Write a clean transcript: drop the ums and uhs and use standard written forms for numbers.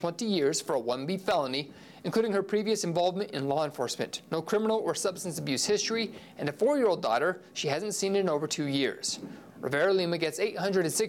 20 years for a 1B felony, including her previous involvement in law enforcement, no criminal or substance abuse history, and a 4-year-old daughter she hasn't seen in over 2 years. Rivera Lima gets 860